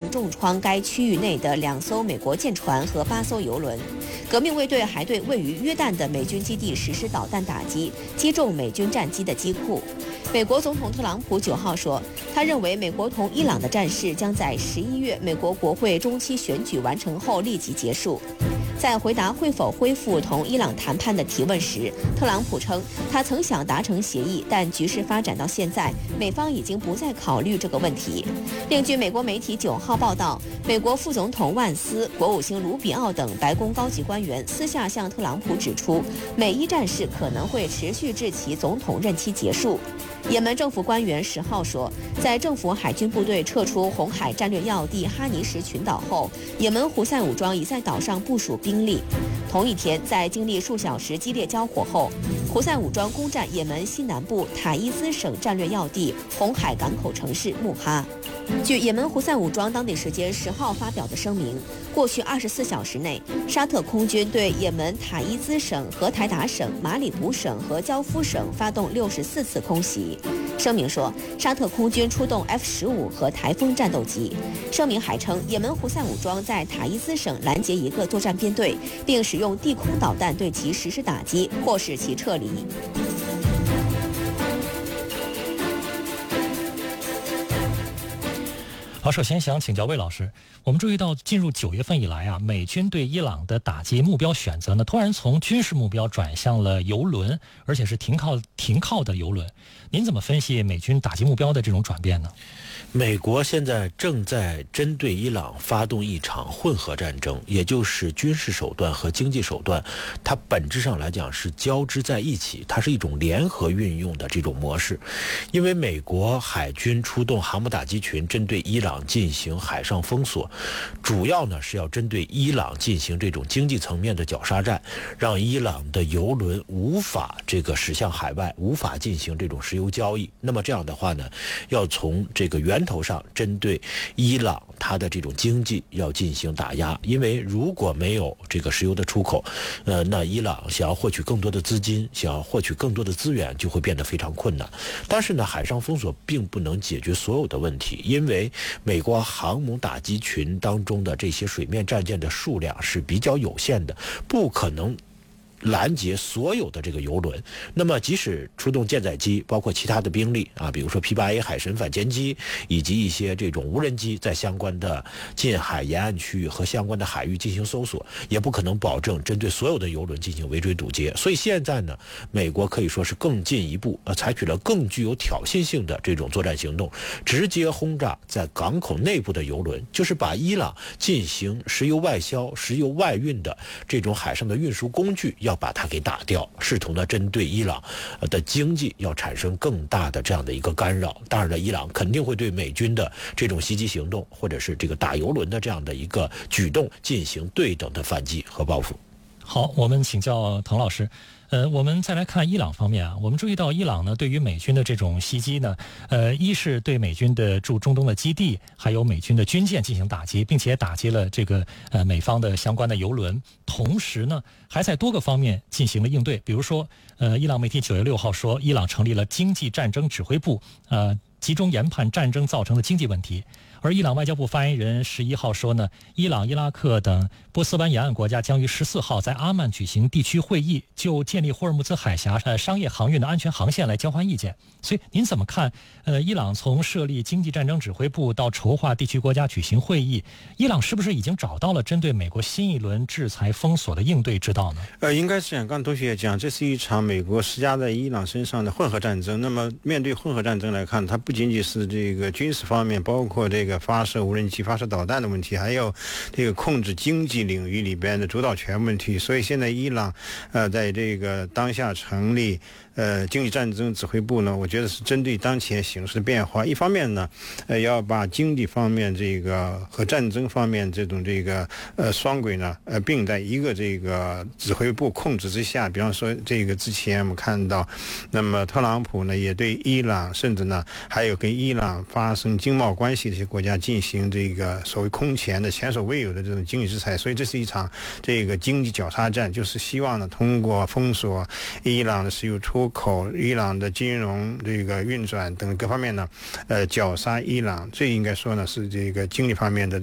重创该区域内的2艘美国舰船和8艘油轮。革命卫队还对位于约旦的美军基地实施导弹打击，击中美军战机的机库。美国总统特朗普9号说，他认为美国同伊朗的战事将在11月美国国会中期选举完成后立即结束。在回答会否恢复同伊朗谈判的提问时，特朗普称他曾想达成协议，但局势发展到现在，美方已经不再考虑这个问题。另据美国媒体9号报道，美国副总统万斯、国务卿卢比奥等白宫高级官员私下向特朗普指出，美伊战事可能会持续至其总统任期结束。也门政府官员10号说，在政府海军部队撤出红海战略要地哈尼什群岛后，也门胡塞武装已在岛上部署兵力。同一天，在经历数小时激烈交火后，胡塞武装攻占也门西南部塔伊兹省战略要地红海港口城市穆哈。据也门胡塞武装当地时间10号发表的声明，过去24小时内，沙特空军对也门塔伊兹省、荷台达省、马里卜省和焦夫省发动64次空袭。声明说，沙特空军出动 F-15和台风战斗机。声明还称，也门胡塞武装在塔伊兹省拦截一个作战编队，并使用地空导弹对其实施打击，迫使其撤离。 好，首先想请教魏老师，我们注意到进入9月份以来啊，美军对伊朗的打击目标选择呢，突然从军事目标转向了油轮，而且是停靠的油轮。您怎么分析美军打击目标的这种转变呢？ 美国现在正在针对伊朗发动一场混合战争，也就是军事手段和经济手段，它本质上来讲是交织在一起，它是一种联合运用的这种模式。因为美国海军出动航母打击群针对伊朗进行海上封锁，主要呢是要针对伊朗进行这种经济层面的绞杀战，让伊朗的油轮无法驶向海外，无法进行这种石油交易。那么这样的话呢，要从这个源头上针对伊朗它的这种经济要进行打压，因为如果没有这个石油的出口，那伊朗想要获取更多的资金，想要获取更多的资源就会变得非常困难。但是呢，海上封锁并不能解决所有的问题，因为美国航母打击群当中的这些水面战舰的数量是比较有限的，不可能拦截所有的这个油轮。那么即使出动舰载机，包括其他的兵力啊，比如说 P-8A 海神反潜机以及一些这种无人机，在相关的近海沿岸区域和相关的海域进行搜索，也不可能保证针对所有的油轮进行围追堵截。所以现在呢，美国可以说是更进一步，采取了更具有挑衅性的这种作战行动，直接轰炸在港口内部的油轮，就是把伊朗进行石油外销、石油外运的这种海上的运输工具要把它给打掉，试图呢针对伊朗的经济要产生更大的这样的一个干扰。当然了，伊朗肯定会对美军的这种袭击行动，或者是这个打油轮的这样的一个举动进行对等的反击和报复。 好，我们请教滕老师。我们再来看伊朗方面啊，我们注意到伊朗呢对于美军的这种袭击呢，一是对美军的驻中东的基地，还有美军的军舰进行打击，并且打击了这个美方的相关的油轮，同时呢还在多个方面进行了应对，比如说伊朗媒体9月6号说，伊朗成立了经济战争指挥部，集中研判战争造成的经济问题。而伊朗外交部发言人11号说呢，伊朗、伊拉克等波斯湾沿岸国家将于14号在阿曼举行地区会议，就建立霍尔木兹海峡商业航运的安全航线来交换意见。所以您怎么看伊朗从设立经济战争指挥部到筹划地区国家举行会议，伊朗是不是已经找到了针对美国新一轮制裁封锁的应对之道呢？ 应该是像刚同学讲，这是一场美国施加在伊朗身上的混合战争。那么面对混合战争来看，它不仅仅是这个军事方面，包括这个发射无人机、发射导弹的问题，还有这个控制经济领域里边的主导权问题。所以现在伊朗在这个当下成立经济战争指挥部呢，我觉得是针对当前形势的变化。一方面呢，要把经济方面这个和战争方面这种这个双轨呢并在一个这个指挥部控制之下。比方说这个之前我们看到，那么特朗普呢也对伊朗，甚至呢还有跟伊朗发生经贸关系的一些国家进行这个所谓空前的前所未有的这种经济制裁。所以这是一场这个经济绞杀战，就是希望呢通过封锁伊朗的石油出口、伊朗的金融这个运转等各方面呢，绞杀伊朗。这应该说呢是这个经济方面的